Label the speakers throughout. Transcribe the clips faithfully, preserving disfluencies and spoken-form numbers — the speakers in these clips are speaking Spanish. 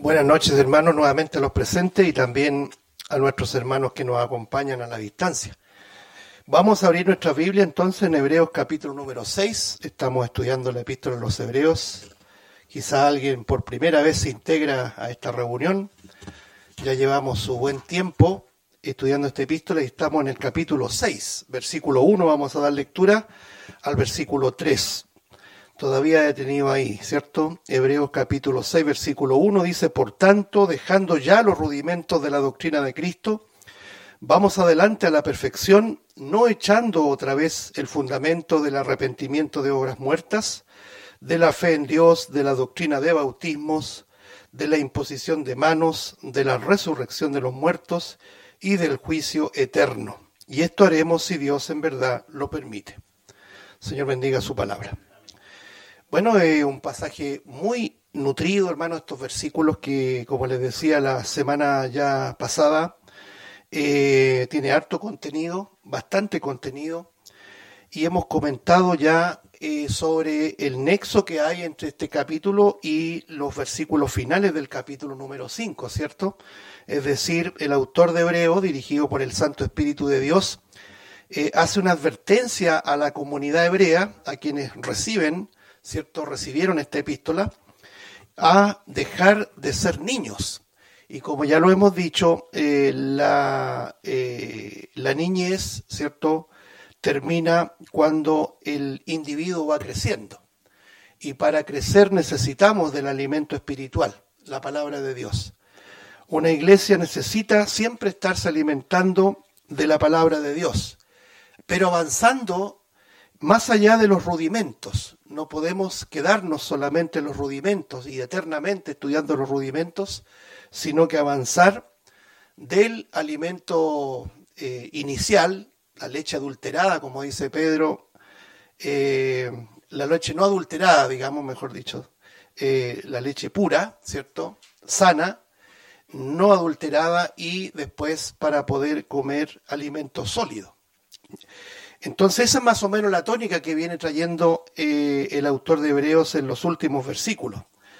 Speaker 1: Buenas noches, hermanos, nuevamente a los presentes y también a nuestros hermanos que nos acompañan a la distancia. Vamos a abrir nuestra Biblia entonces en Hebreos capítulo número seis. Estamos estudiando la epístola de los Hebreos. Quizá alguien por primera vez se integra a esta reunión. Ya llevamos su buen tiempo estudiando esta epístola y estamos en el capítulo seis, versículo uno. Vamos a dar lectura al versículo tres. Todavía detenido ahí, ¿cierto? Hebreos capítulo seis, versículo uno dice: por tanto, dejando ya los rudimentos de la doctrina de Cristo, vamos adelante a la perfección, no echando otra vez el fundamento del arrepentimiento de obras muertas, de la fe en Dios, de la doctrina de bautismos, de la imposición de manos, de la resurrección de los muertos y del juicio eterno. Y esto haremos si Dios en verdad lo permite. Señor, bendiga su palabra. Bueno, es eh, un pasaje muy nutrido, hermano, estos versículos que, como les decía la semana ya pasada, eh, tiene harto contenido, bastante contenido, y hemos comentado ya eh, sobre el nexo que hay entre este capítulo y los versículos finales del capítulo número cinco, ¿cierto? Es decir, el autor de Hebreos, dirigido por el Santo Espíritu de Dios, eh, hace una advertencia a la comunidad hebrea, a quienes reciben, ¿cierto? Recibieron esta epístola, a dejar de ser niños. Y como ya lo hemos dicho, eh, la, eh, la niñez, ¿cierto?, termina cuando el individuo va creciendo. Y para crecer necesitamos del alimento espiritual, la palabra de Dios. Una iglesia necesita siempre estarse alimentando de la palabra de Dios, pero avanzando más allá de los rudimentos. No podemos quedarnos solamente en los rudimentos y eternamente estudiando los rudimentos, sino que avanzar del alimento eh, inicial, la leche adulterada, como dice Pedro, eh, la leche no adulterada, digamos, mejor dicho, eh, la leche pura, ¿cierto?, sana, no adulterada, y después para poder comer alimento sólido. Entonces esa es más o menos la tónica que viene trayendo eh, el autor de Hebreos en los últimos versículos.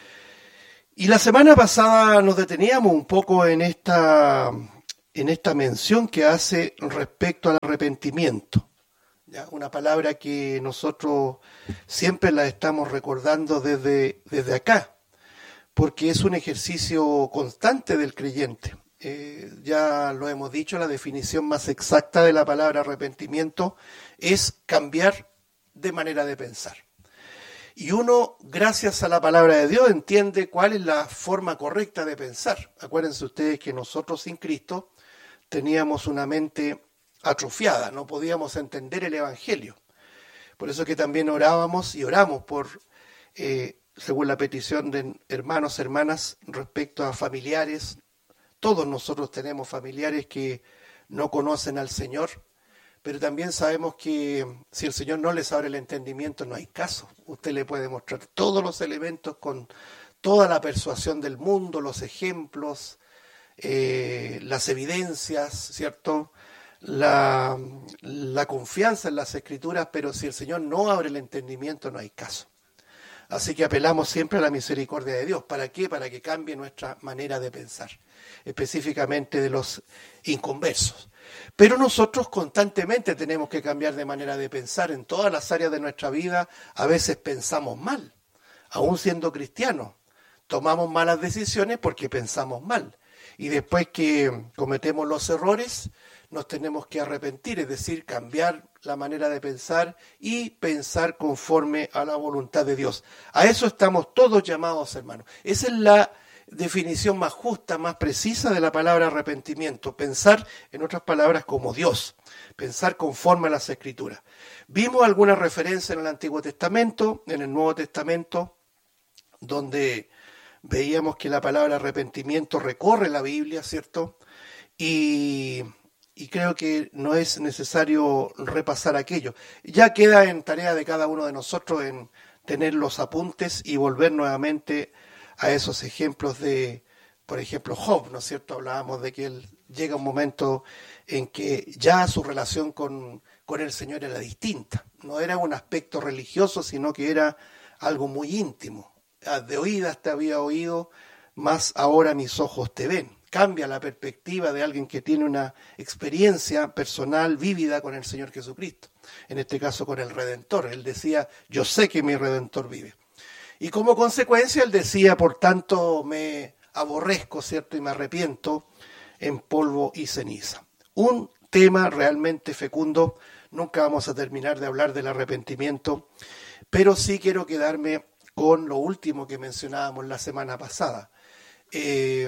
Speaker 1: Y la semana pasada nos deteníamos un poco en esta, en esta mención que hace respecto al arrepentimiento. ¿Ya? Una palabra que nosotros siempre la estamos recordando desde, desde acá, porque es un ejercicio constante del creyente. Eh, ya lo hemos dicho, la definición más exacta de la palabra arrepentimiento es cambiar de manera de pensar. Y uno, gracias a la palabra de Dios, entiende cuál es la forma correcta de pensar. Acuérdense ustedes que nosotros sin Cristo teníamos una mente atrofiada, no podíamos entender el Evangelio. Por eso que también orábamos y oramos por, eh, según la petición de hermanos, hermanas, respecto a familiares. Todos nosotros tenemos familiares que no conocen al Señor, pero también sabemos que si el Señor no les abre el entendimiento, no hay caso. Usted le puede mostrar todos los elementos con toda la persuasión del mundo, los ejemplos, eh, las evidencias, ¿cierto?, la, la confianza en las Escrituras, pero si el Señor no abre el entendimiento, no hay caso. Así que apelamos siempre a la misericordia de Dios. ¿Para qué? Para que cambie nuestra manera de pensar, específicamente de los inconversos. Pero nosotros constantemente tenemos que cambiar de manera de pensar en todas las áreas de nuestra vida. A veces pensamos mal, aún siendo cristianos. Tomamos malas decisiones porque pensamos mal. Y después que cometemos los errores, nos tenemos que arrepentir, es decir, cambiar la manera de pensar y pensar conforme a la voluntad de Dios. A eso estamos todos llamados, hermanos. Esa es la definición más justa, más precisa de la palabra arrepentimiento. Pensar, en otras palabras, como Dios. Pensar conforme a las Escrituras. Vimos alguna referencia en el Antiguo Testamento, en el Nuevo Testamento, donde veíamos que la palabra arrepentimiento recorre la Biblia, ¿cierto? Y... Y creo que no es necesario repasar aquello. Ya queda en tarea de cada uno de nosotros en tener los apuntes y volver nuevamente a esos ejemplos de, por ejemplo, Job, ¿no es cierto? Hablábamos de que él llega un momento en que ya su relación con, con el Señor era distinta. No era un aspecto religioso, sino que era algo muy íntimo. De oídas te había oído, mas ahora mis ojos te ven. Cambia la perspectiva de alguien que tiene una experiencia personal vívida con el Señor Jesucristo. En este caso con el Redentor. Él decía, yo sé que mi Redentor vive. Y como consecuencia él decía, por tanto me aborrezco, ¿cierto? Y me arrepiento en polvo y ceniza. Un tema realmente fecundo. Nunca vamos a terminar de hablar del arrepentimiento, pero sí quiero quedarme con lo último que mencionábamos la semana pasada, eh,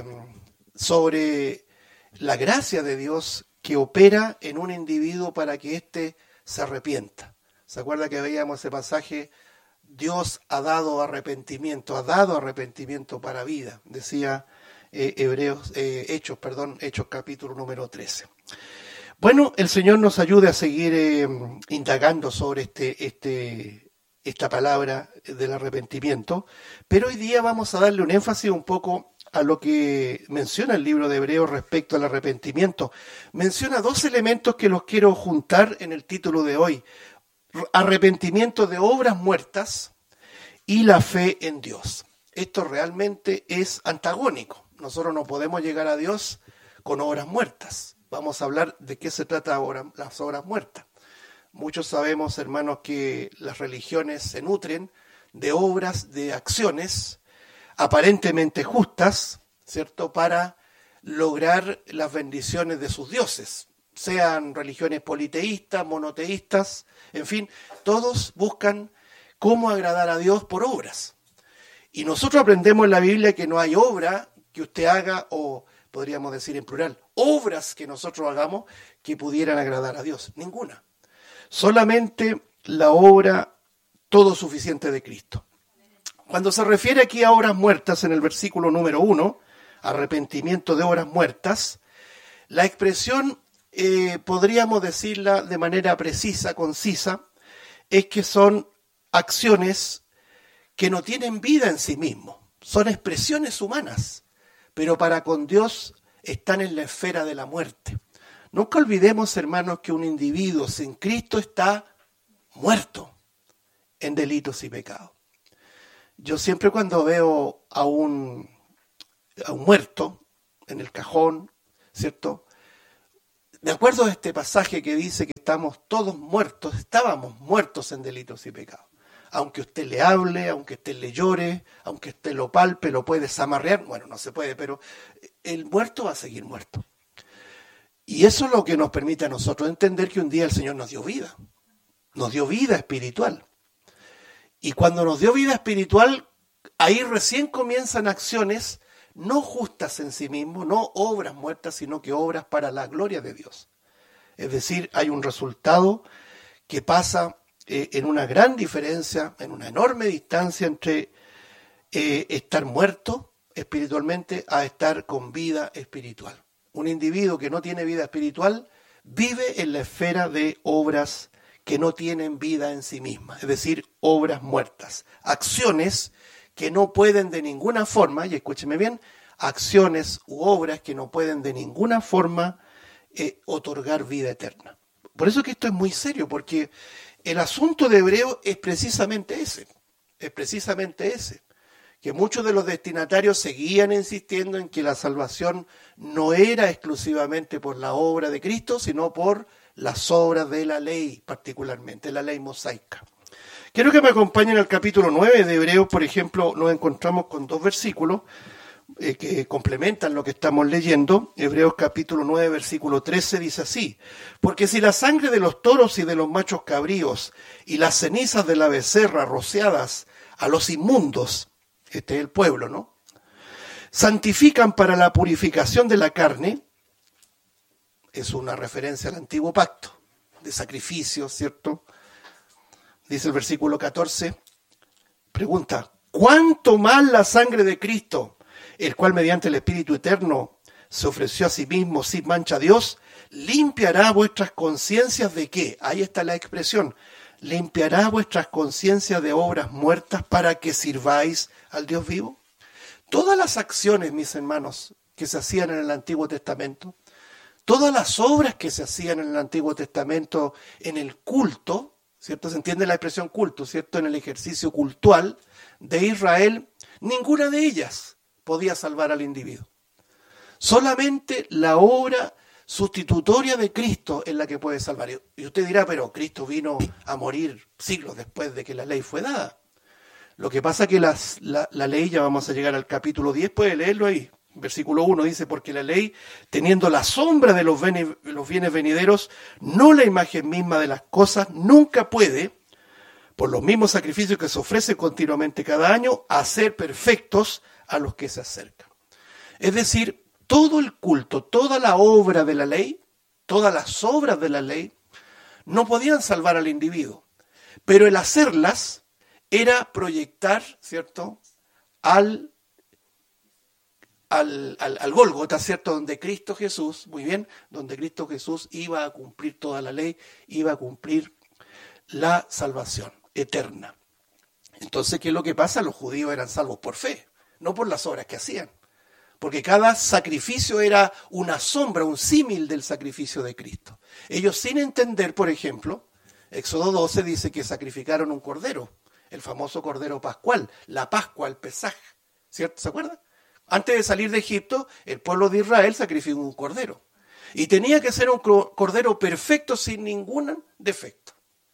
Speaker 1: sobre la gracia de Dios que opera en un individuo para que éste se arrepienta. ¿Se acuerda que veíamos ese pasaje? Dios ha dado arrepentimiento, ha dado arrepentimiento para vida, decía eh, Hebreos, eh, Hechos, perdón, Hechos capítulo número trece. Bueno, el Señor nos ayude a seguir eh, indagando sobre este, este, esta palabra del arrepentimiento, pero hoy día vamos a darle un énfasis un poco a lo que menciona el libro de Hebreos respecto al arrepentimiento. Menciona dos elementos que los quiero juntar en el título de hoy: arrepentimiento de obras muertas y la fe en Dios. Esto realmente es antagónico. Nosotros no podemos llegar a Dios con obras muertas. Vamos a hablar de qué se trata ahora las obras muertas. Muchos sabemos, hermanos, que las religiones se nutren de obras, de acciones aparentemente justas, ¿cierto?, para lograr las bendiciones de sus dioses. Sean religiones politeístas, monoteístas, en fin, todos buscan cómo agradar a Dios por obras. Y nosotros aprendemos en la Biblia que no hay obra que usted haga, o podríamos decir en plural, obras que nosotros hagamos que pudieran agradar a Dios. Ninguna. Solamente la obra todo suficiente de Cristo. Cuando se refiere aquí a obras muertas en el versículo número uno, arrepentimiento de obras muertas, la expresión, eh, podríamos decirla de manera precisa, concisa, es que son acciones que no tienen vida en sí mismos, son expresiones humanas, pero para con Dios están en la esfera de la muerte. Nunca olvidemos, hermanos, que un individuo sin Cristo está muerto en delitos y pecados. Yo siempre cuando veo a un, a un muerto en el cajón, ¿cierto?, de acuerdo a este pasaje que dice que estamos todos muertos, estábamos muertos en delitos y pecados. Aunque usted le hable, aunque usted le llore, aunque usted lo palpe, lo puede zamarrear, bueno, no se puede, pero el muerto va a seguir muerto. Y eso es lo que nos permite a nosotros entender que un día el Señor nos dio vida, nos dio vida espiritual. Y cuando nos dio vida espiritual, ahí recién comienzan acciones no justas en sí mismo, no obras muertas, sino que obras para la gloria de Dios. Es decir, hay un resultado que pasa eh, en una gran diferencia, en una enorme distancia entre eh, estar muerto espiritualmente a estar con vida espiritual. Un individuo que no tiene vida espiritual vive en la esfera de obras que no tienen vida en sí mismas, es decir, obras muertas, acciones que no pueden de ninguna forma, y escúcheme bien, acciones u obras que no pueden de ninguna forma eh, otorgar vida eterna. Por eso que esto es muy serio, porque el asunto de Hebreo es precisamente ese, es precisamente ese, que muchos de los destinatarios seguían insistiendo en que la salvación no era exclusivamente por la obra de Cristo, sino por las obras de la ley, particularmente la ley mosaica. Quiero que me acompañen al capítulo nueve de Hebreos, por ejemplo, nos encontramos con dos versículos eh, que complementan lo que estamos leyendo. Hebreos capítulo nueve, versículo trece dice así: porque si la sangre de los toros y de los machos cabríos y las cenizas de la becerra rociadas a los inmundos, este es el pueblo, ¿no?, santifican para la purificación de la carne, es una referencia al antiguo pacto de sacrificios, ¿cierto? Dice el versículo catorce, pregunta, ¿cuánto más la sangre de Cristo, el cual mediante el Espíritu Eterno se ofreció a sí mismo sin mancha a Dios, limpiará vuestras conciencias de qué? Ahí está la expresión, limpiará vuestras conciencias de obras muertas para que sirváis al Dios vivo? Todas las acciones, mis hermanos, que se hacían en el Antiguo Testamento, todas las obras que se hacían en el Antiguo Testamento en el culto, ¿cierto? Se entiende la expresión culto, ¿cierto? En el ejercicio cultual de Israel, ninguna de ellas podía salvar al individuo. Solamente la obra sustitutoria de Cristo es la que puede salvar. Y usted dirá, pero Cristo vino a morir siglos después de que la ley fue dada. Lo que pasa es que las, la, la ley, ya vamos a llegar al capítulo diez, puede leerlo ahí. Versículo uno dice, porque la ley, teniendo la sombra de los bienes, los bienes venideros, no la imagen misma de las cosas, nunca puede, por los mismos sacrificios que se ofrecen continuamente cada año, hacer perfectos a los que se acercan. Es decir, todo el culto, toda la obra de la ley, todas las obras de la ley, no podían salvar al individuo. Pero el hacerlas era proyectar, ¿cierto?, al, al, al, al Gólgota, ¿cierto?, donde Cristo Jesús, muy bien, donde Cristo Jesús iba a cumplir toda la ley, iba a cumplir la salvación eterna. Entonces, ¿qué es lo que pasa? Los judíos eran salvos por fe, no por las obras que hacían. Porque cada sacrificio era una sombra, un símil del sacrificio de Cristo. Ellos, sin entender, por ejemplo, Éxodo doce dice que sacrificaron un cordero, el famoso cordero pascual, la Pascua, el Pesaj, ¿cierto? ¿Se acuerdan? Antes de salir de Egipto, el pueblo de Israel sacrificó un cordero. Y tenía que ser un cordero perfecto, sin ningún defecto.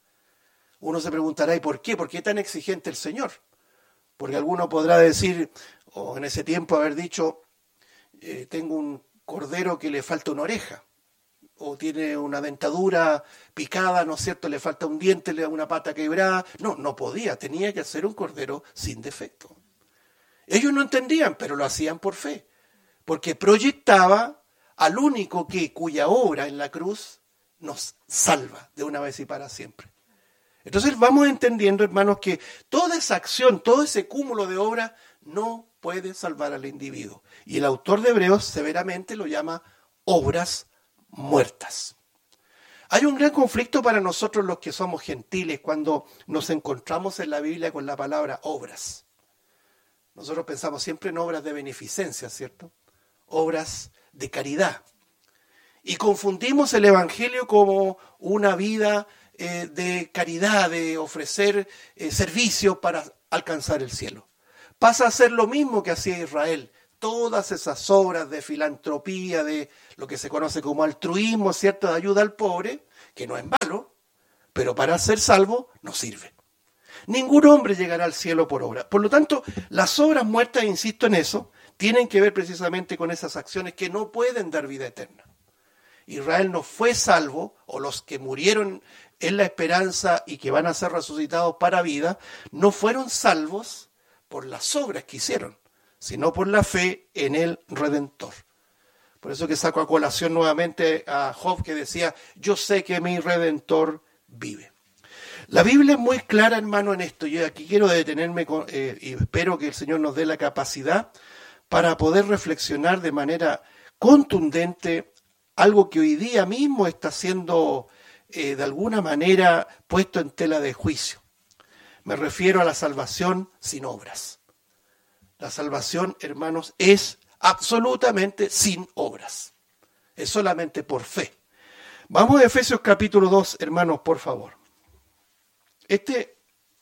Speaker 1: Uno se preguntará, ¿y por qué? ¿Por qué tan exigente el Señor? Porque alguno podrá decir, o en ese tiempo haber dicho, eh, tengo un cordero que le falta una oreja, o tiene una dentadura picada, ¿no es cierto?, le falta un diente, le da una pata quebrada. No, no podía, tenía que hacer un cordero sin defecto. Ellos no entendían, pero lo hacían por fe, porque proyectaba al único que, cuya obra en la cruz nos salva de una vez y para siempre. Entonces vamos entendiendo, hermanos, que toda esa acción, todo ese cúmulo de obras no puede salvar al individuo. Y el autor de Hebreos severamente lo llama obras muertas. Hay un gran conflicto para nosotros los que somos gentiles cuando nos encontramos en la Biblia con la palabra obras. Nosotros pensamos siempre en obras de beneficencia, ¿cierto? Obras de caridad. Y confundimos el Evangelio como una vida eh, de caridad, de ofrecer eh, servicios para alcanzar el cielo. Pasa a ser lo mismo que hacía Israel. Todas esas obras de filantropía, de lo que se conoce como altruismo, ¿cierto?, de ayuda al pobre, que no es malo, pero para ser salvo no sirve. Ningún hombre llegará al cielo por obra. Por lo tanto, las obras muertas, insisto en eso, tienen que ver precisamente con esas acciones que no pueden dar vida eterna. Israel no fue salvo, o los que murieron en la esperanza y que van a ser resucitados para vida, no fueron salvos por las obras que hicieron, sino por la fe en el Redentor. Por eso que saco a colación nuevamente a Job, que decía, yo sé que mi Redentor vive. La Biblia es muy clara, hermano, en esto. Yo aquí quiero detenerme con, eh, y espero que el Señor nos dé la capacidad para poder reflexionar de manera contundente algo que hoy día mismo está siendo eh, de alguna manera puesto en tela de juicio. Me refiero a la salvación sin obras. La salvación, hermanos, es absolutamente sin obras. Es solamente por fe. Vamos a Efesios capítulo dos, hermanos, por favor. Este,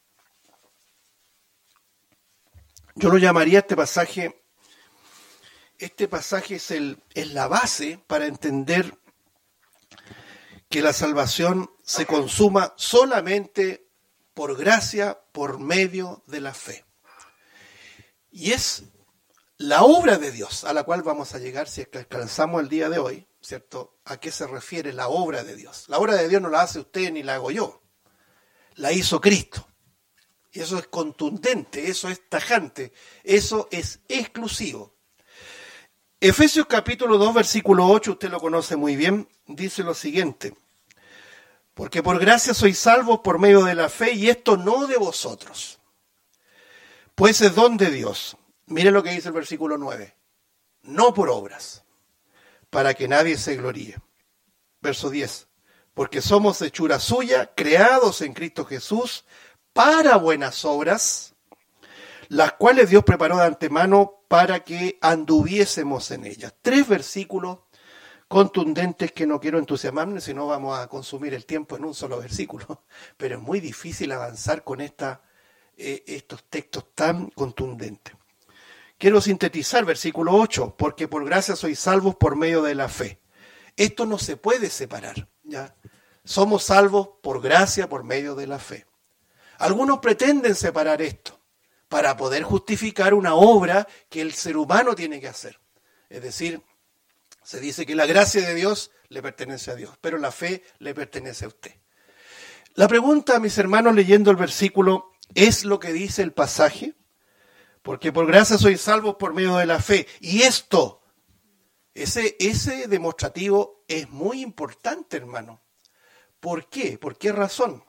Speaker 1: yo lo llamaría este pasaje, este pasaje es, el, es la base para entender que la salvación se consuma solamente por gracia, por medio de la fe. Y es la obra de Dios a la cual vamos a llegar si es que alcanzamos el día de hoy, ¿cierto? ¿A qué se refiere la obra de Dios? La obra de Dios no la hace usted ni la hago yo. La hizo Cristo. Y eso es contundente, eso es tajante, eso es exclusivo. Efesios capítulo dos, versículo ocho, usted lo conoce muy bien, dice lo siguiente. Porque por gracia sois salvos por medio de la fe, y esto no de vosotros, pues es don de Dios. Mire lo que dice el versículo nueve. No por obras, para que nadie se gloríe. Verso diez. Porque somos hechura suya, creados en Cristo Jesús, para buenas obras, las cuales Dios preparó de antemano para que anduviésemos en ellas. Tres versículos contundentes que no quiero entusiasmarme, si no vamos a consumir el tiempo en un solo versículo. Pero es muy difícil avanzar con esta, eh, estos textos tan contundentes. quiero sintetizar versículo ocho, porque por gracia sois salvos por medio de la fe. Esto no se puede separar, ¿ya? Somos salvos por gracia por medio de la fe. Algunos pretenden separar esto para poder justificar una obra que el ser humano tiene que hacer. Es decir, se dice que la gracia de Dios le pertenece a Dios, pero la fe le pertenece a usted. La pregunta, mis hermanos, leyendo el versículo, ¿es lo que dice el pasaje? Porque por gracia sois salvos por medio de la fe. Y esto, ese, ese demostrativo es muy importante, hermano. ¿Por qué? ¿Por qué razón?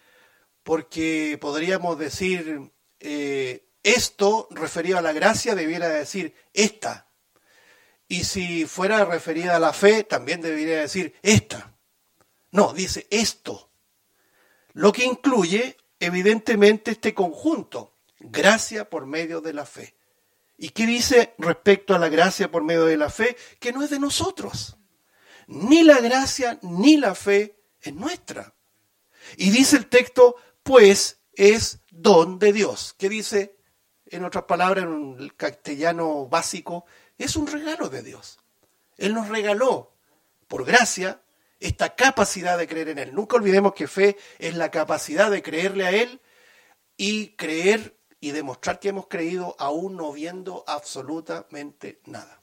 Speaker 1: Porque podríamos decir, eh, esto referido a la gracia debiera decir esta. Y si fuera referida a la fe, también debería decir esta. No, dice esto. Lo que incluye, evidentemente, este conjunto. Gracia por medio de la fe. ¿Y qué dice respecto a la gracia por medio de la fe? Que no es de nosotros. Ni la gracia ni la fe es nuestra. Y dice el texto, pues es don de Dios. ¿Qué dice? En otras palabras, en el castellano básico, es un regalo de Dios. Él nos regaló, por gracia, esta capacidad de creer en Él. Nunca olvidemos que fe es la capacidad de creerle a Él y creer y demostrar que hemos creído aún no viendo absolutamente nada.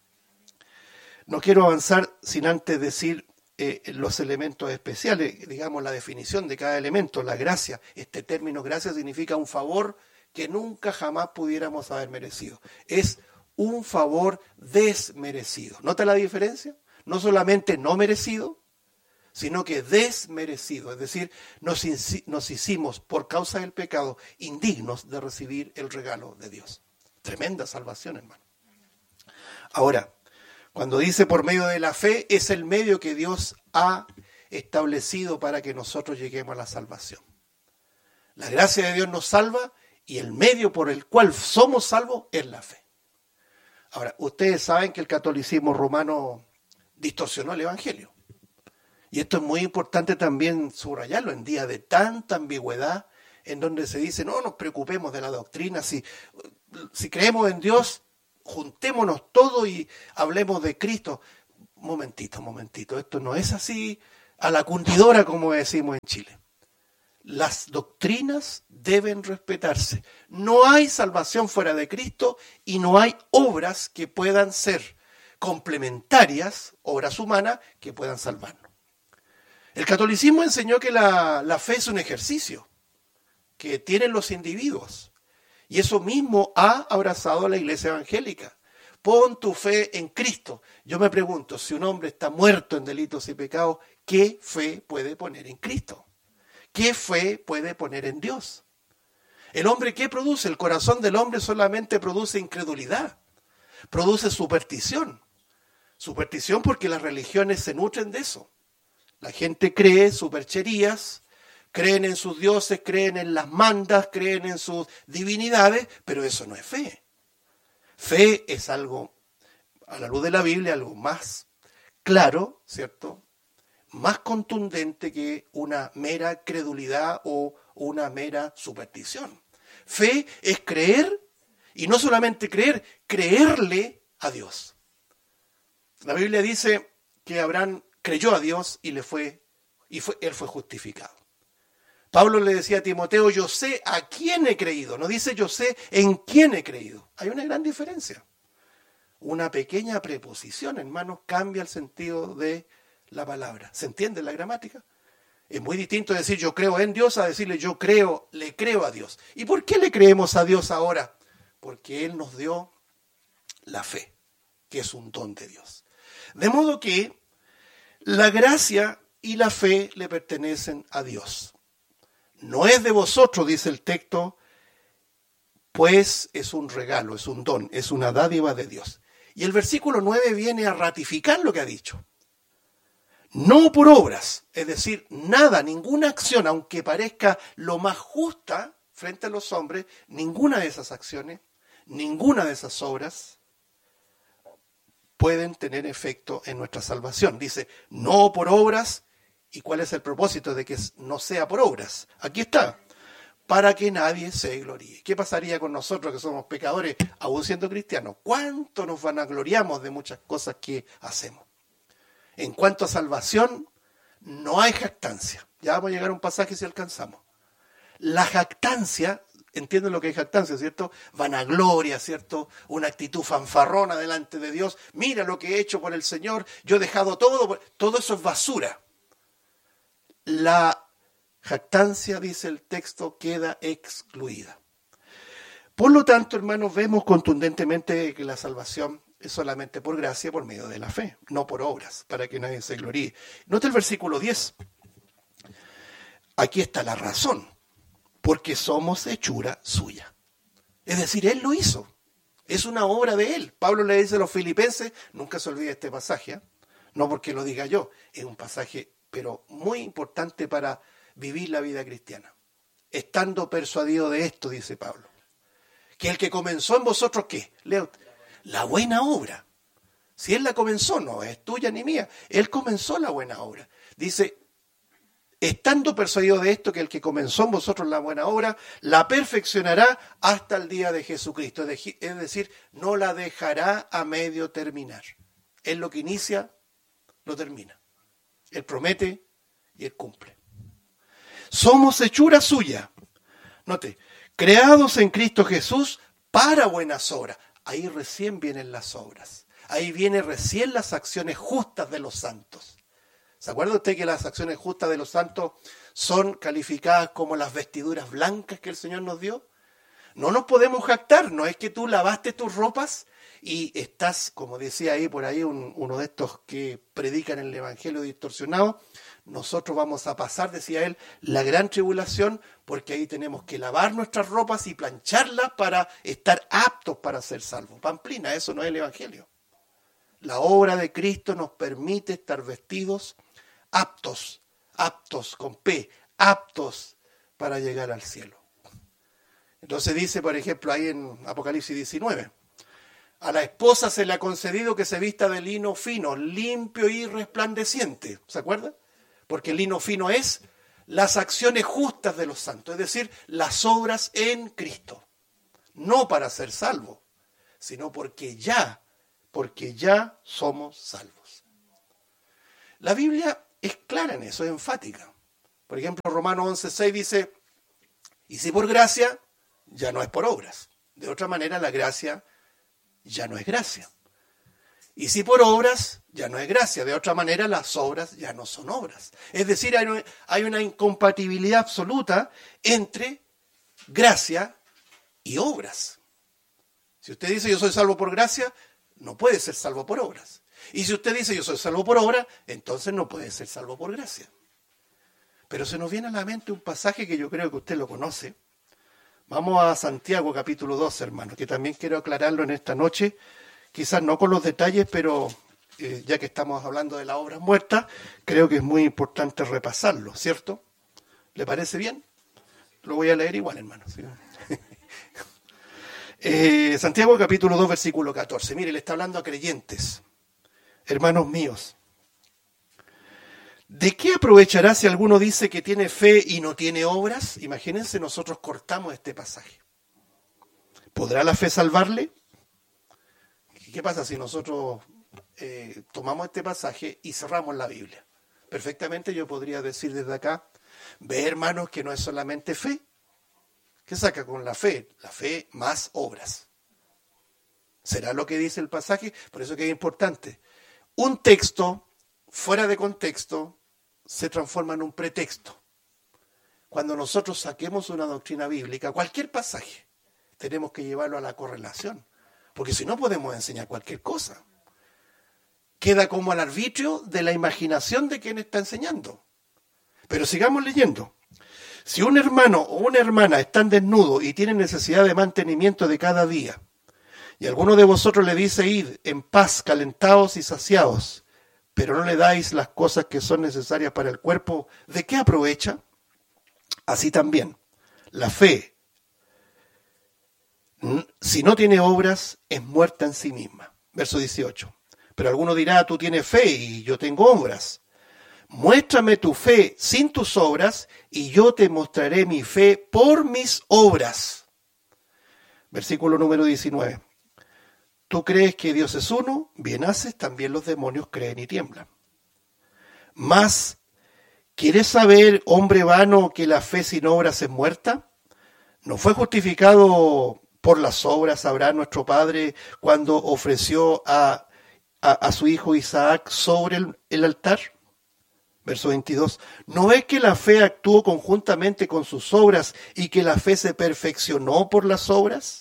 Speaker 1: No quiero avanzar sin antes decir eh, los elementos especiales, digamos la definición de cada elemento, la gracia. Este término gracia significa un favor que nunca jamás pudiéramos haber merecido. Es un favor desmerecido. ¿Nota la diferencia? No solamente no merecido, sino que desmerecido. Es decir, nos, nos hicimos por causa del pecado indignos de recibir el regalo de Dios. Tremenda salvación, hermano. Ahora, cuando dice por medio de la fe, es el medio que Dios ha establecido para que nosotros lleguemos a la salvación. La gracia de Dios nos salva y el medio por el cual somos salvos es la fe. Ahora, ustedes saben que el catolicismo romano distorsionó el evangelio. Y esto es muy importante también subrayarlo en días de tanta ambigüedad, en donde se dice, no nos preocupemos de la doctrina, si, si creemos en Dios, juntémonos todos y hablemos de Cristo. Momentito, momentito, esto no es así a la cundidora como decimos en Chile. Las doctrinas deben respetarse. No hay salvación fuera de Cristo y no hay obras que puedan ser complementarias, obras humanas, que puedan salvarnos. El catolicismo enseñó que la, la fe es un ejercicio que tienen los individuos. Y eso mismo ha abrazado a la iglesia evangélica. Pon tu fe en Cristo. Yo me pregunto, si un hombre está muerto en delitos y pecados, ¿qué fe puede poner en Cristo? ¿Qué fe puede poner en Dios? El hombre, ¿qué produce? El corazón del hombre solamente produce incredulidad, produce superstición. Superstición porque las religiones se nutren de eso. La gente cree supercherías, creen en sus dioses, creen en las mandas, creen en sus divinidades, pero eso no es fe. Fe es algo, a la luz de la Biblia, algo más claro, ¿cierto? Más contundente que una mera credulidad o una mera superstición. Fe es creer, y no solamente creer, creerle a Dios. La Biblia dice que Abraham creyó a Dios y le fue, y fue, él fue justificado. Pablo le decía a Timoteo, yo sé a quién he creído. No dice yo sé en quién he creído. Hay una gran diferencia. Una pequeña preposición, hermanos, cambia el sentido de la palabra. ¿Se entiende la gramática? Es muy distinto decir yo creo en Dios a decirle yo creo, le creo a Dios. ¿Y por qué le creemos a Dios ahora? Porque Él nos dio la fe, que es un don de Dios. De modo que la gracia y la fe le pertenecen a Dios. No es de vosotros, dice el texto, pues es un regalo, es un don, es una dádiva de Dios. Y el versículo nueve viene a ratificar lo que ha dicho. No por obras, es decir, nada, ninguna acción, aunque parezca lo más justa frente a los hombres, ninguna de esas acciones, ninguna de esas obras pueden tener efecto en nuestra salvación. Dice, no por obras. ¿Y cuál es el propósito de que no sea por obras? Aquí está. para que nadie se gloríe. ¿Qué pasaría con nosotros que somos pecadores, aún siendo cristianos? ¿Cuánto nos vanagloriamos de muchas cosas que hacemos? En cuanto a salvación, no hay jactancia. Ya vamos a llegar a un pasaje si alcanzamos. La jactancia, entienden lo que es jactancia, ¿cierto? Vanagloria, ¿cierto? Una actitud fanfarrona delante de Dios. Mira lo que he hecho por el Señor, yo he dejado todo. Todo eso es basura. La jactancia, dice el texto, queda excluida. Por lo tanto, hermanos, vemos contundentemente que la salvación es solamente por gracia, por medio de la fe, no por obras, para que nadie se gloríe. Nota el versículo diez. Aquí está la razón, porque somos hechura suya. Es decir, Él lo hizo. Es una obra de Él. Pablo le dice a los filipenses, nunca se olvide este pasaje, ¿eh? No porque lo diga yo, es un pasaje, pero muy importante para vivir la vida cristiana. Estando persuadido de esto, dice Pablo, que el que comenzó en vosotros, ¿qué? Leo, la buena obra. Si Él la comenzó, no es tuya ni mía. Él comenzó la buena obra. Dice, estando persuadido de esto, que el que comenzó en vosotros la buena obra, la perfeccionará hasta el día de Jesucristo. Es decir, no la dejará a medio terminar. Él lo que inicia, lo termina. Él promete y Él cumple. Somos hechura suya. Note, creados en Cristo Jesús para buenas obras. Ahí recién vienen las obras. Ahí vienen recién las acciones justas de los santos. ¿Se acuerda usted que las acciones justas de los santos son calificadas como las vestiduras blancas que el Señor nos dio? No nos podemos jactar, no es que tú lavaste tus ropas y estás, como decía ahí por ahí un, uno de estos que predican el evangelio distorsionado, nosotros vamos a pasar, decía él, la gran tribulación, porque ahí tenemos que lavar nuestras ropas y plancharlas para estar aptos para ser salvos. Pamplina, eso no es el evangelio. La obra de Cristo nos permite estar vestidos aptos, aptos con P, aptos para llegar al cielo. Entonces dice, por ejemplo, ahí en Apocalipsis diecinueve, a la esposa se le ha concedido que se vista de lino fino, limpio y resplandeciente. ¿Se acuerda? Porque el lino fino es las acciones justas de los santos, es decir, las obras en Cristo. No para ser salvos, sino porque ya, porque ya somos salvos. La Biblia es clara en eso, es enfática. Por ejemplo, Romanos once seis dice, y si por gracia, ya no es por obras. De otra manera, la gracia ya no es gracia. Y si por obras, ya no es gracia. De otra manera, las obras ya no son obras. Es decir, hay una, hay una incompatibilidad absoluta entre gracia y obras. Si usted dice yo soy salvo por gracia, no puede ser salvo por obras. Y si usted dice yo soy salvo por obra, entonces no puede ser salvo por gracia. Pero se nos viene a la mente un pasaje que yo creo que usted lo conoce. Vamos a Santiago capítulo dos, hermanos, que también quiero aclararlo en esta noche. Quizás no con los detalles, pero eh, ya que estamos hablando de las obras muertas, creo que es muy importante repasarlo, ¿cierto? ¿Le parece bien? Lo voy a leer igual, hermano. ¿Sí? eh, Santiago capítulo dos, versículo catorce. Mire, le está hablando a creyentes. Hermanos míos, ¿de qué aprovechará si alguno dice que tiene fe y no tiene obras? Imagínense, nosotros cortamos este pasaje. ¿Podrá la fe salvarle? ¿Qué pasa si nosotros eh, tomamos este pasaje y cerramos la Biblia? Perfectamente yo podría decir desde acá, ve hermanos que no es solamente fe. ¿Qué saca con la fe? La fe más obras. ¿Será lo que dice el pasaje? Por eso que es importante. Un texto fuera de contexto se transforma en un pretexto. Cuando nosotros saquemos una doctrina bíblica, cualquier pasaje, tenemos que llevarlo a la correlación. Porque si no podemos enseñar cualquier cosa. Queda como al arbitrio de la imaginación de quien está enseñando. Pero sigamos leyendo. Si un hermano o una hermana están desnudos y tienen necesidad de mantenimiento de cada día, y alguno de vosotros le dice, id en paz, calentados y saciados, pero no le dais las cosas que son necesarias para el cuerpo, ¿de qué aprovecha? Así también, la fe, si no tiene obras, es muerta en sí misma. Verso dieciocho. Pero alguno dirá, tú tienes fe y yo tengo obras. Muéstrame tu fe sin tus obras y yo te mostraré mi fe por mis obras. Versículo número diecinueve. Tú crees que Dios es uno, bien haces, también los demonios creen y tiemblan. Mas, ¿quieres saber, hombre vano, que la fe sin obras es muerta? ¿No fue justificado por las obras Abraham, nuestro padre, cuando ofreció a, a, a su hijo Isaac sobre el, el altar? Verso veintidós. ¿No ves que la fe actuó conjuntamente con sus obras y que la fe se perfeccionó por las obras?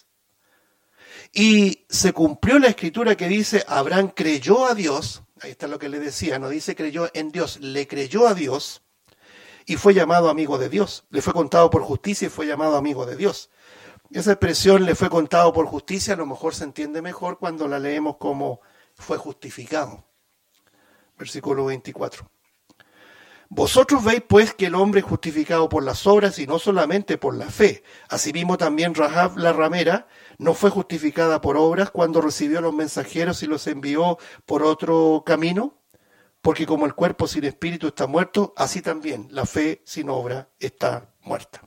Speaker 1: Y se cumplió la escritura que dice, Abraham creyó a Dios, ahí está lo que le decía, no dice creyó en Dios, le creyó a Dios y fue llamado amigo de Dios. Le fue contado por justicia y fue llamado amigo de Dios. Esa expresión le fue contado por justicia, a lo mejor se entiende mejor cuando la leemos como fue justificado. Versículo veinticuatro. Vosotros veis pues que el hombre es justificado por las obras y no solamente por la fe. Asimismo también Rahab la ramera no fue justificada por obras cuando recibió a los mensajeros y los envió por otro camino, porque como el cuerpo sin espíritu está muerto, así también la fe sin obra está muerta.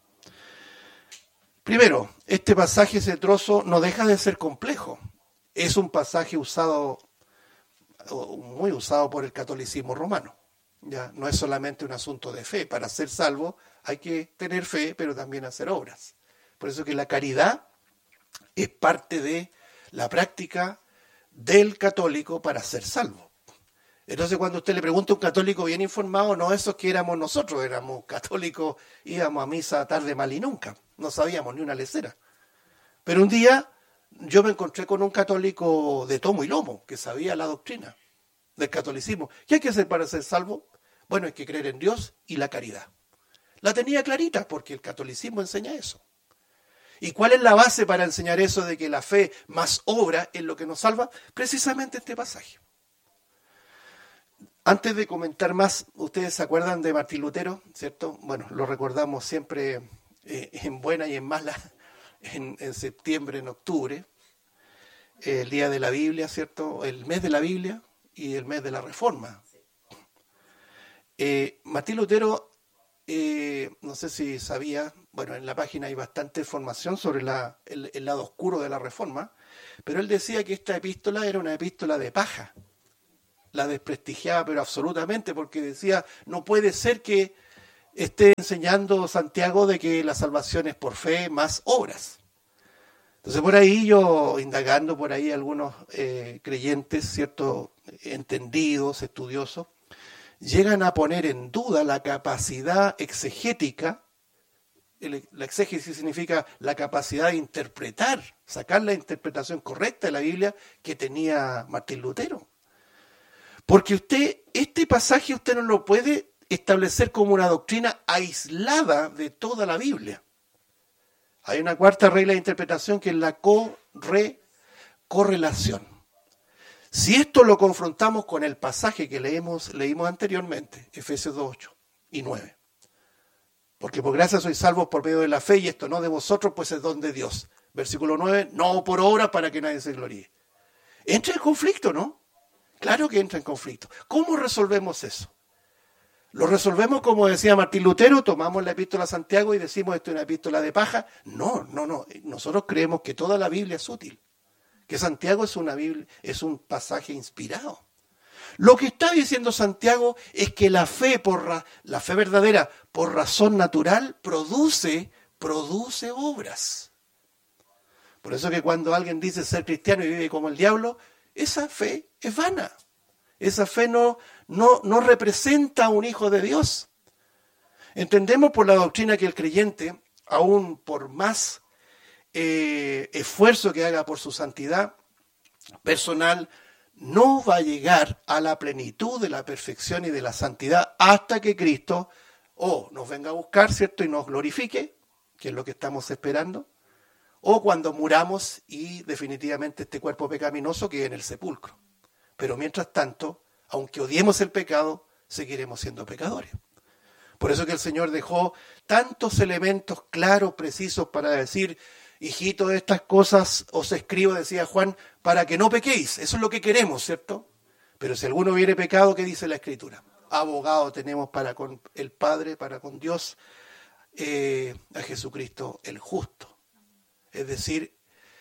Speaker 1: Primero, este pasaje, ese trozo, no deja de ser complejo. Es un pasaje usado, muy usado por el catolicismo romano. Ya, no es solamente un asunto de fe. Para ser salvo hay que tener fe, pero también hacer obras. Por eso que la caridad es parte de la práctica del católico para ser salvo. Entonces cuando usted le pregunta a un católico bien informado, no esos que éramos nosotros, éramos católicos, íbamos a misa tarde, mal y nunca, no sabíamos ni una lecera. Pero un día yo me encontré con un católico de tomo y lomo, que sabía la doctrina del catolicismo. ¿Qué hay que hacer para ser salvo? Bueno, hay que creer en Dios y la caridad. La tenía clarita porque el catolicismo enseña eso. ¿Y cuál es la base para enseñar eso de que la fe más obra es lo que nos salva? Precisamente este pasaje. Antes de comentar más, ¿ustedes se acuerdan de Martín Lutero? ¿Cierto? Bueno, lo recordamos siempre eh, en buena y en mala, en, en septiembre, en octubre, el día de la Biblia, ¿cierto? El mes de la Biblia y el mes de la Reforma. Eh, Martín Lutero, eh, no sé si sabía, bueno, en la página hay bastante información sobre la, el, el lado oscuro de la Reforma, pero él decía que esta epístola era una epístola de paja. La desprestigiaba, pero absolutamente, porque decía, no puede ser que esté enseñando Santiago de que la salvación es por fe más obras. Entonces por ahí yo, indagando por ahí algunos eh, creyentes, cierto, entendidos, estudiosos, llegan a poner en duda la capacidad exegética. El, la exégesis significa la capacidad de interpretar, sacar la interpretación correcta de la Biblia que tenía Martín Lutero. Porque usted, este pasaje usted no lo puede establecer como una doctrina aislada de toda la Biblia. Hay una cuarta regla de interpretación que es la corre, correlación. Si esto lo confrontamos con el pasaje que leemos, leímos anteriormente, Efesios dos, ocho y nueve. Porque por gracia sois salvos por medio de la fe y esto no de vosotros, pues es don de Dios. Versículo nueve, no por obra para que nadie se gloríe. Entra en conflicto, ¿no? Claro que entra en conflicto. ¿Cómo resolvemos eso? ¿Lo resolvemos como decía Martín Lutero? ¿Tomamos la epístola a Santiago y decimos esto es una epístola de paja? No, no, no. Nosotros creemos que toda la Biblia es útil. Que Santiago es, una Biblia, es un pasaje inspirado. Lo que está diciendo Santiago es que la fe, por ra, la fe verdadera, por razón natural, produce, produce obras. Por eso que cuando alguien dice ser cristiano y vive como el diablo, esa fe es vana. Esa fe no, no, no representa a un hijo de Dios. Entendemos por la doctrina que el creyente, aún por más eh, esfuerzo que haga por su santidad personal, no va a llegar a la plenitud de la perfección y de la santidad hasta que Cristo o nos venga a buscar, ¿cierto? Y nos glorifique, que es lo que estamos esperando, o cuando muramos y definitivamente este cuerpo pecaminoso quede en el sepulcro. Pero mientras tanto, aunque odiemos el pecado, seguiremos siendo pecadores. Por eso que el Señor dejó tantos elementos claros, precisos para decir, hijito, de estas cosas os escribo, decía Juan, para que no pequéis. Eso es lo que queremos, ¿cierto? Pero si alguno hubiere pecado, ¿qué dice la Escritura? abogado tenemos para con el Padre, para con Dios, eh, a Jesucristo el justo. Es decir,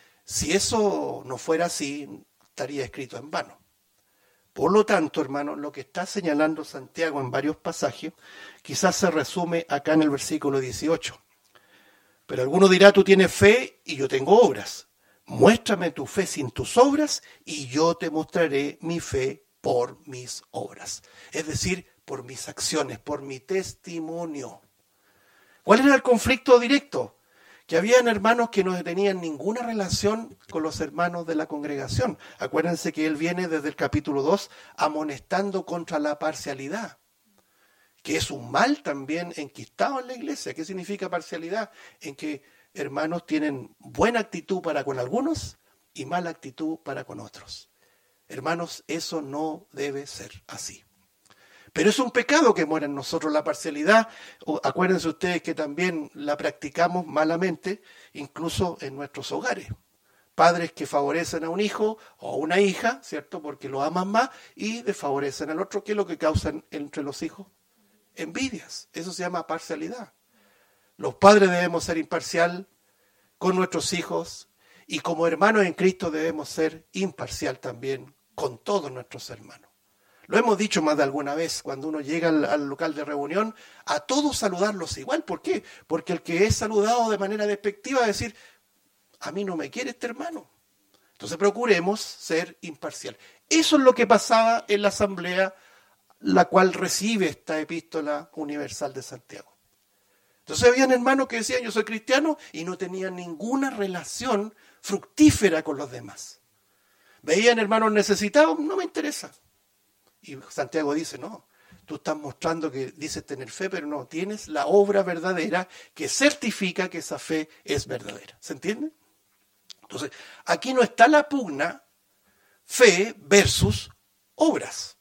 Speaker 1: si eso no fuera así, estaría escrito en vano. Por lo tanto, hermano, lo que está señalando Santiago en varios pasajes, quizás se resume acá en el versículo dieciocho. Pero alguno dirá, tú tienes fe y yo tengo obras. Muéstrame tu fe sin tus obras y yo te mostraré mi fe por mis obras. Es decir, por mis acciones, por mi testimonio. ¿Cuál era el conflicto directo? Que habían hermanos que no tenían ninguna relación con los hermanos de la congregación. Acuérdense que él viene desde el capítulo dos amonestando contra la parcialidad, que es un mal también enquistado en la iglesia. ¿Qué significa parcialidad? En que hermanos tienen buena actitud para con algunos y mala actitud para con otros. Hermanos, eso no debe ser así. Pero es un pecado que muera en nosotros la parcialidad. Acuérdense ustedes que también la practicamos malamente, incluso en nuestros hogares. Padres que favorecen a un hijo o a una hija, ¿cierto? Porque lo aman más y desfavorecen al otro. ¿Qué es lo que causan entre los hijos? Envidias. Eso se llama parcialidad. Los padres debemos ser imparcial con nuestros hijos y como hermanos en Cristo debemos ser imparcial también con todos nuestros hermanos. Lo hemos dicho más de alguna vez, cuando uno llega al, al local de reunión, a todos saludarlos igual. ¿Por qué? Porque el que es saludado de manera despectiva va a decir, a mí no me quiere este hermano. Entonces procuremos ser imparcial. Eso es lo que pasaba en la asamblea, la cual recibe esta epístola universal de Santiago. Entonces habían hermanos que decían, yo soy cristiano, y no tenían ninguna relación fructífera con los demás. Veían hermanos necesitados, no me interesa. Y Santiago dice, no, tú estás mostrando que dices tener fe, pero no, tienes la obra verdadera que certifica que esa fe es verdadera. ¿Se entiende? Entonces, aquí no está la pugna fe versus obras.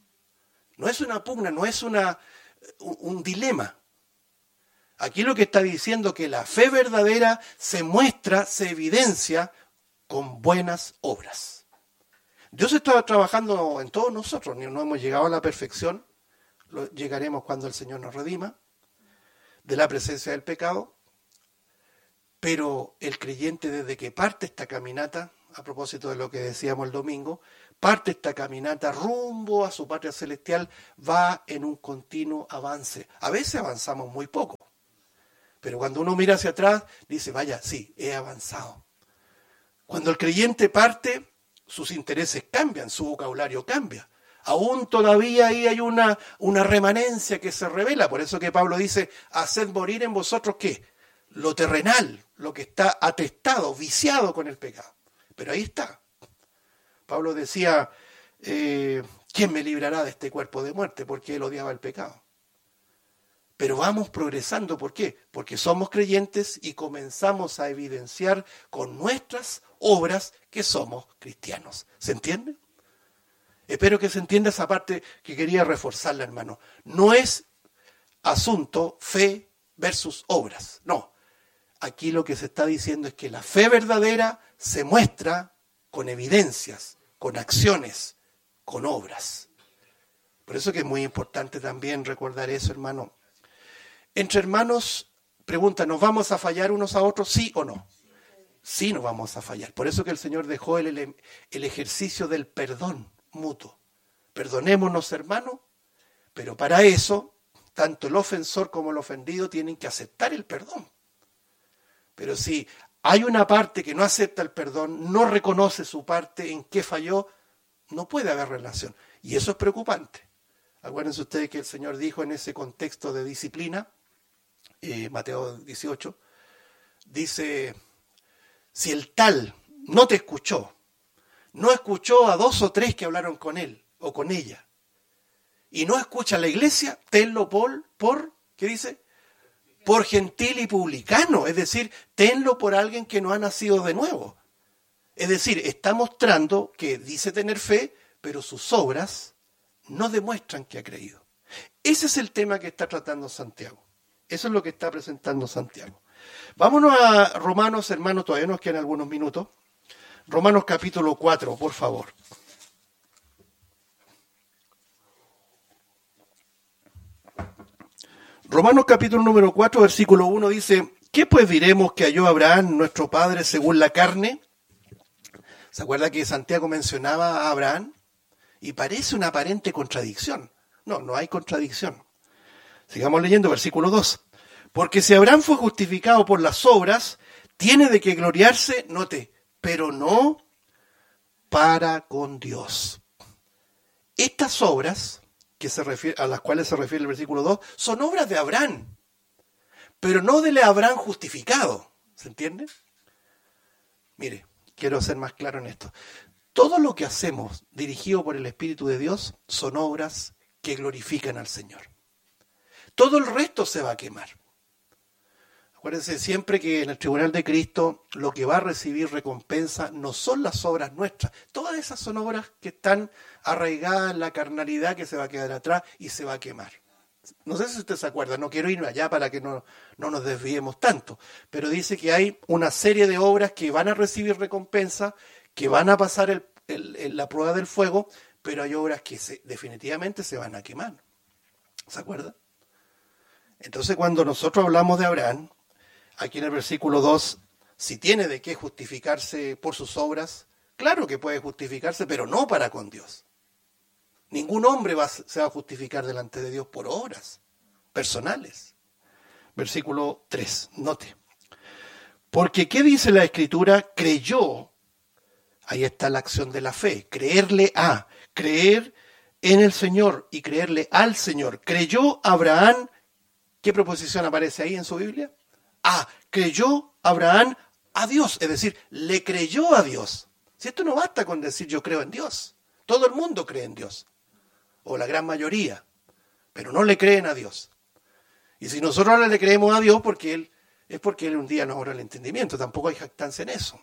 Speaker 1: No es una pugna, no es una, un, un dilema. Aquí lo que está diciendo que la fe verdadera se muestra, se evidencia con buenas obras. Dios está trabajando en todos nosotros, no hemos llegado a la perfección, lo llegaremos cuando el Señor nos redima de la presencia del pecado, pero el creyente desde que parte esta caminata, a propósito de lo que decíamos el domingo, parte esta caminata rumbo a su patria celestial, va en un continuo avance. A veces avanzamos muy poco, pero cuando uno mira hacia atrás, dice, vaya, sí, he avanzado. Cuando el creyente parte, sus intereses cambian, su vocabulario cambia. Aún todavía ahí hay una, una remanencia que se revela. Por eso que Pablo dice, haced morir en vosotros, ¿qué? Lo terrenal, lo que está atestado, viciado con el pecado. Pero ahí está. Pablo decía, eh, ¿quién me librará de este cuerpo de muerte? Porque él odiaba el pecado. Pero vamos progresando, ¿por qué? Porque somos creyentes y comenzamos a evidenciar con nuestras obras que somos cristianos. ¿Se entiende? Espero que se entienda esa parte que quería reforzarla, hermano. No es asunto fe versus obras, no. Aquí lo que se está diciendo es que la fe verdadera se muestra con evidencias, con acciones, con obras. Por eso que es muy importante también recordar eso, hermano. Entre hermanos, pregunta, ¿nos vamos a fallar unos a otros? ¿Sí o no? Sí, nos vamos a fallar. Por eso que el Señor dejó el, el ejercicio del perdón mutuo. Perdonémonos, hermanos, pero para eso, tanto el ofensor como el ofendido tienen que aceptar el perdón. Pero si hay una parte que no acepta el perdón, no reconoce su parte en qué falló, no puede haber relación. Y eso es preocupante. Acuérdense ustedes que el Señor dijo en ese contexto de disciplina, eh, Mateo dieciocho, dice, si el tal no te escuchó, no escuchó a dos o tres que hablaron con él o con ella, y no escucha a la iglesia, tenlo por, por, ¿qué dice? Por gentil y publicano, es decir, tenlo por alguien que no ha nacido de nuevo. Es decir, está mostrando que dice tener fe, pero sus obras no demuestran que ha creído. Ese es el tema que está tratando Santiago. Eso es lo que está presentando Santiago. Vámonos a Romanos, hermanos, todavía nos quedan algunos minutos. Romanos capítulo cuatro, por favor. Romanos capítulo número cuatro, versículo uno dice, ¿qué pues diremos que halló Abraham, nuestro padre, según la carne? ¿Se acuerda que Santiago mencionaba a Abraham? Y parece una aparente contradicción. No, no hay contradicción. Sigamos leyendo, versículo dos. Porque si Abraham fue justificado por las obras, tiene de qué gloriarse, note, pero no para con Dios. Estas obras que se refiere, a las cuales se refiere el versículo dos, son obras de Abraham, pero no del Abraham justificado. ¿Se entiende? Mire, quiero ser más claro en esto. Todo lo que hacemos dirigido por el Espíritu de Dios son obras que glorifican al Señor. Todo el resto se va a quemar. Acuérdense siempre que en el tribunal de Cristo lo que va a recibir recompensa no son las obras nuestras. Todas esas son obras que están arraigadas en la carnalidad que se va a quedar atrás y se va a quemar. No sé si usted se acuerda, no quiero irme allá para que no, no nos desviemos tanto, pero dice que hay una serie de obras que van a recibir recompensa, que van a pasar el, el, el, la prueba del fuego, pero hay obras que se, definitivamente se van a quemar. ¿Se acuerda? Entonces cuando nosotros hablamos de Abraham, aquí en el versículo dos, si tiene de qué justificarse por sus obras, claro que puede justificarse, pero no para con Dios. Ningún hombre va, se va a justificar delante de Dios por obras personales. Versículo tres, note. Porque, ¿qué dice la Escritura? Creyó, ahí está la acción de la fe, creerle a, creer en el Señor y creerle al Señor. Creyó Abraham, ¿qué proposición aparece ahí en su Biblia? Ah, creyó Abraham a Dios, es decir, le creyó a Dios. Si esto no basta con decir yo creo en Dios, todo el mundo cree en Dios, o la gran mayoría, pero no le creen a Dios. Y si nosotros ahora le creemos a Dios, porque Él, es porque Él un día nos abre el entendimiento, tampoco hay jactancia en eso.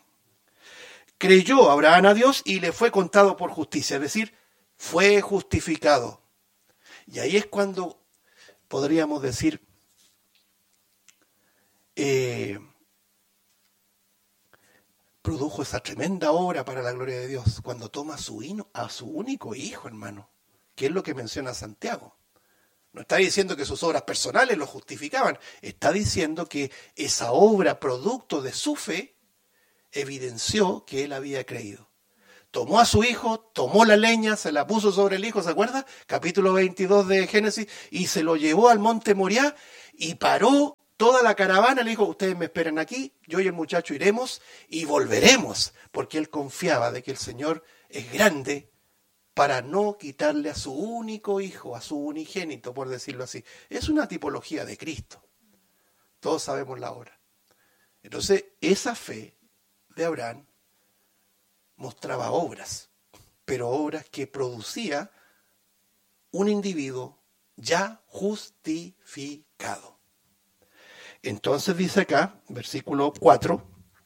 Speaker 1: Creyó Abraham a Dios y le fue contado por justicia, es decir, fue justificado. Y ahí es cuando podríamos decir, Eh, produjo esa tremenda obra para la gloria de Dios cuando toma a su, hino, a su único hijo, hermano, que es lo que menciona Santiago. No está diciendo que sus obras personales lo justificaban, está diciendo que esa obra producto de su fe evidenció que él había creído. Tomó a su hijo, tomó la leña, se la puso sobre el hijo, ¿se acuerda? Capítulo veintidós de Génesis, y se lo llevó al monte Moriah y paró toda la caravana, le dijo, ustedes me esperan aquí, yo y el muchacho iremos y volveremos, porque él confiaba de que el Señor es grande para no quitarle a su único hijo, a su unigénito, por decirlo así. Es una tipología de Cristo. Todos sabemos la obra. Entonces, esa fe de Abraham mostraba obras, pero obras que producía un individuo ya justificado. Entonces dice acá, versículo cuatro,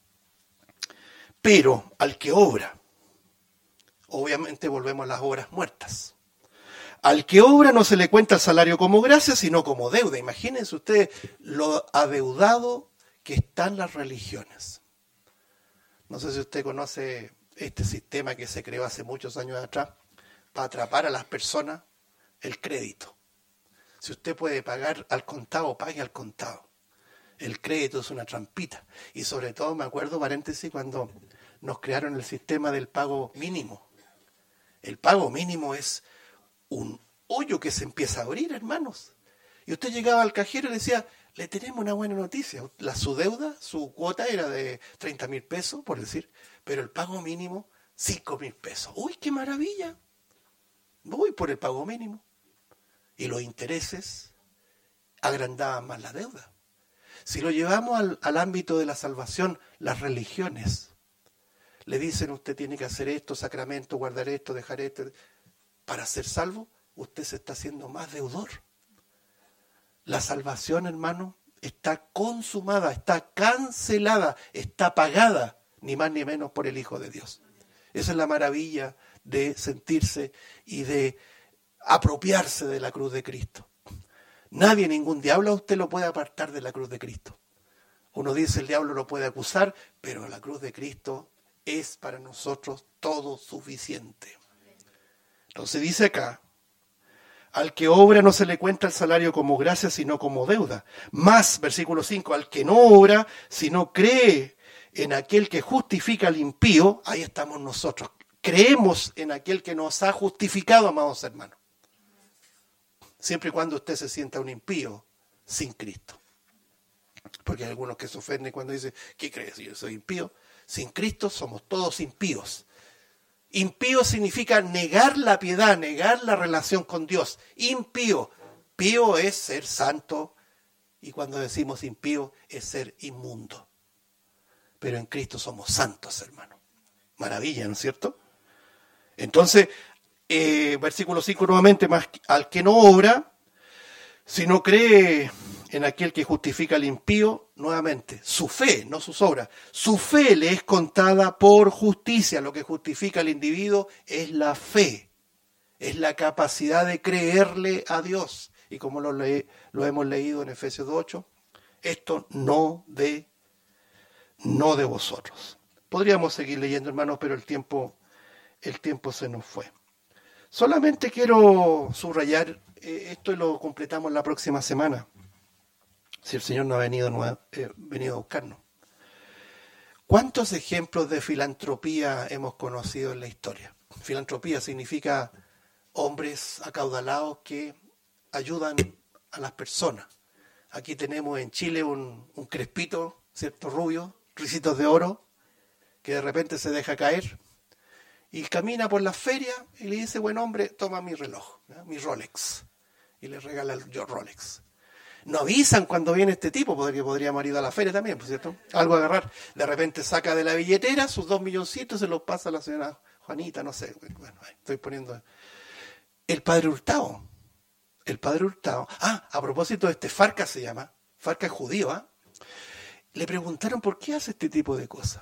Speaker 1: pero al que obra, obviamente volvemos a las obras muertas, al que obra no se le cuenta el salario como gracia, sino como deuda. Imagínense ustedes lo adeudado que están las religiones. No sé si usted conoce este sistema que se creó hace muchos años atrás para atrapar a las personas, el crédito. Si usted puede pagar al contado, pague al contado. El crédito es una trampita. Y sobre todo me acuerdo, paréntesis, cuando nos crearon el sistema del pago mínimo. El pago mínimo es un hoyo que se empieza a abrir, hermanos. Y usted llegaba al cajero y le decía, le tenemos una buena noticia. La, su deuda, su cuota era de treinta mil pesos, por decir, pero el pago mínimo, cinco mil pesos. ¡Uy, qué maravilla! Voy por el pago mínimo. Y los intereses agrandaban más la deuda. Si lo llevamos al, al ámbito de la salvación, las religiones le dicen, usted tiene que hacer esto, sacramento, guardar esto, dejar esto. Para ser salvo, usted se está haciendo más deudor. La salvación, hermano, está consumada, está cancelada, está pagada, ni más ni menos por el Hijo de Dios. Esa es la maravilla de sentirse y de apropiarse de la cruz de Cristo. Nadie, ningún diablo a usted lo puede apartar de la cruz de Cristo. Uno dice el diablo lo puede acusar, pero la cruz de Cristo es para nosotros todo suficiente. Entonces dice acá, Al que obra no se le cuenta el salario como gracia, sino como deuda. Más, versículo cinco, al que no obra, sino cree en aquel que justifica al impío, ahí estamos nosotros. Creemos en aquel que nos ha justificado, amados hermanos. Siempre y cuando usted se sienta un impío sin Cristo. Porque hay algunos que se ofenden cuando dicen, ¿qué crees? Yo soy impío. Sin Cristo somos todos impíos. Impío significa negar la piedad, negar la relación con Dios. Impío. Pío es ser santo. Y cuando decimos impío es ser inmundo. Pero en Cristo somos santos, hermano. Maravilla, ¿no es cierto? Entonces, eh, versículo cinco nuevamente, más al que no obra, si no cree en aquel que justifica al impío, nuevamente, su fe, no sus obras, su fe le es contada por justicia. Lo que justifica al individuo es la fe, es la capacidad de creerle a Dios. Y como lo, le, lo hemos leído en Efesios dos ocho, esto no de, no de vosotros. Podríamos seguir leyendo, hermanos, pero el tiempo, el tiempo se nos fue. Solamente quiero subrayar eh, esto y lo completamos la próxima semana, si el Señor no ha venido, no ha eh, venido a buscarnos. ¿Cuántos ejemplos de filantropía hemos conocido en la historia? Filantropía significa hombres acaudalados que ayudan a las personas. Aquí tenemos en Chile un, un crespito, cierto rubio, ricitos de oro, que de repente se deja caer y camina por la feria y le dice, buen hombre, toma mi reloj, ¿no? Mi Rolex, y le regala el yo Rolex. No avisan cuando viene este tipo, porque podríamos ir a la feria también, ¿por cierto? Algo a agarrar. De repente saca de la billetera sus dos milloncitos, se los pasa a la señora Juanita, no sé. Bueno, estoy poniendo... El padre Hurtado. El padre Hurtado. Ah, a propósito, este Farca se llama. Farca es judío, ¿ah? ¿eh? Le preguntaron por qué hace este tipo de cosas.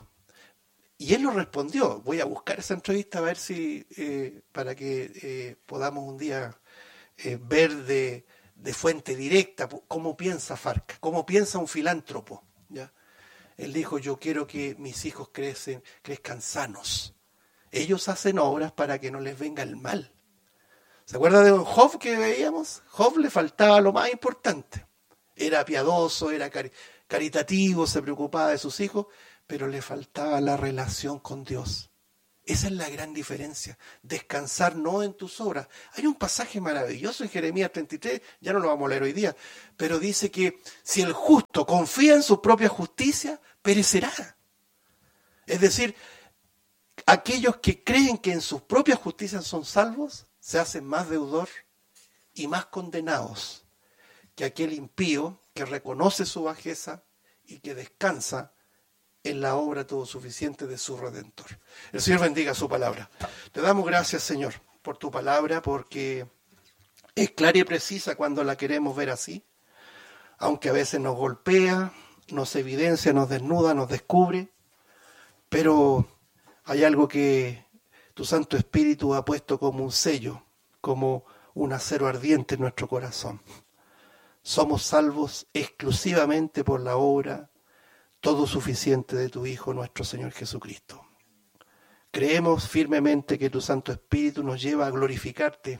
Speaker 1: Y él lo respondió. Voy a buscar esa entrevista a ver si, eh, para que eh, podamos un día eh, ver de... de fuente directa, cómo piensa Farca, cómo piensa un filántropo. ¿Ya? Él dijo, yo quiero que mis hijos crecen, crezcan sanos. Ellos hacen obras para que no les venga el mal. ¿Se acuerda de Job que veíamos? Job le faltaba lo más importante. Era piadoso, era cari- caritativo, se preocupaba de sus hijos, pero le faltaba la relación con Dios. Esa es la gran diferencia. Descansar no en tus obras. Hay un pasaje maravilloso en Jeremías treinta y tres, ya no lo vamos a leer hoy día, pero dice que si el justo confía en su propia justicia, perecerá. Es decir, aquellos que creen que en sus propias justicias son salvos, se hacen más deudor y más condenados que aquel impío que reconoce su bajeza y que descansa en la obra todo suficiente de su Redentor. El Señor bendiga su palabra. Te damos gracias, Señor, por tu palabra, porque es clara y precisa cuando la queremos ver así, aunque a veces nos golpea, nos evidencia, nos desnuda, nos descubre, pero hay algo que tu Santo Espíritu ha puesto como un sello, como un acero ardiente en nuestro corazón. Somos salvos exclusivamente por la obra todo suficiente de tu Hijo, nuestro Señor Jesucristo. Creemos firmemente que tu Santo Espíritu nos lleva a glorificarte,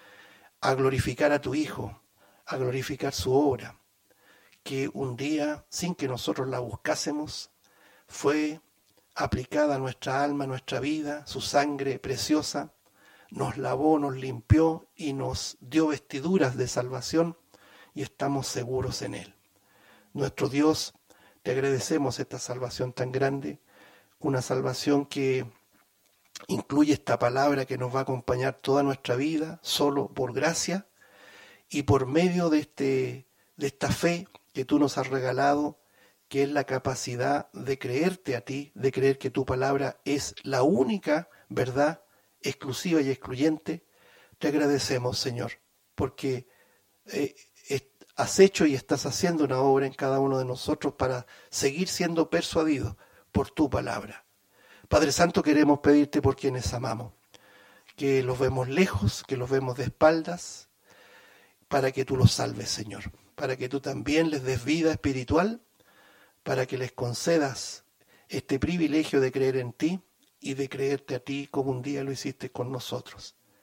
Speaker 1: a glorificar a tu Hijo, a glorificar su obra, que un día, sin que nosotros la buscásemos, fue aplicada a nuestra alma, a nuestra vida, su sangre preciosa, nos lavó, nos limpió y nos dio vestiduras de salvación y estamos seguros en Él. Nuestro Dios, te agradecemos esta salvación tan grande, una salvación que incluye esta palabra que nos va a acompañar toda nuestra vida, solo por gracia y por medio de, este, de esta fe que tú nos has regalado, que es la capacidad de creerte a ti, de creer que tu palabra es la única verdad exclusiva y excluyente. Te agradecemos, Señor, porque eh, has hecho y estás haciendo una obra en cada uno de nosotros para seguir siendo persuadidos por tu palabra. Padre Santo, queremos pedirte por quienes amamos, que los vemos lejos, que los vemos de espaldas, para que tú los salves, Señor, para que tú también les des vida espiritual, para que les concedas este privilegio de creer en ti y de creerte a ti como un día lo hiciste con nosotros.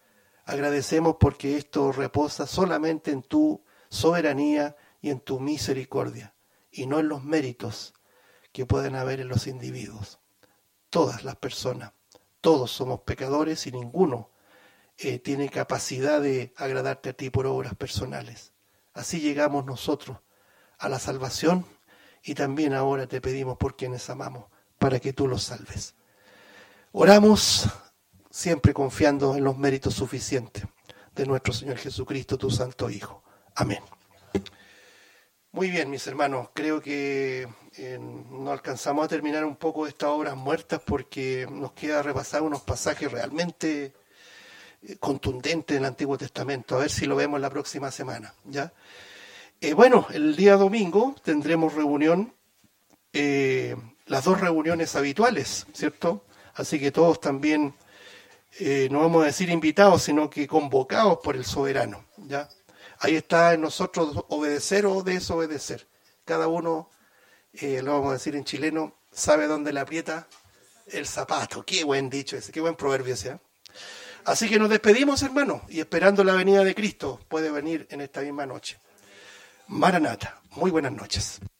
Speaker 1: Agradecemos porque esto reposa solamente en tu soberanía y en tu misericordia, y no en los méritos que pueden haber en los individuos. Todas las personas, todos somos pecadores y ninguno eh, tiene capacidad de agradarte a ti por obras personales. Así llegamos nosotros a la salvación y también ahora te pedimos por quienes amamos, para que tú los salves. Oramos siempre confiando en los méritos suficientes de nuestro Señor Jesucristo, tu Santo Hijo. Amén. Muy bien, mis hermanos, creo que eh, no alcanzamos a terminar un poco estas obras muertas porque nos queda repasar unos pasajes realmente eh, contundentes del Antiguo Testamento. A ver si lo vemos la próxima semana, ¿ya? Eh, bueno, el día domingo tendremos reunión, eh, las dos reuniones habituales, ¿cierto? Así que todos también, eh, no vamos a decir invitados, sino que convocados por el soberano, ¿ya? Ahí está en nosotros obedecer o desobedecer. Cada uno, eh, lo vamos a decir en chileno, sabe dónde le aprieta el zapato. Qué buen dicho ese, qué buen proverbio ese, ¿eh? Así que nos despedimos, hermanos, y esperando la venida de Cristo, puede venir en esta misma noche. Maranata, muy buenas noches.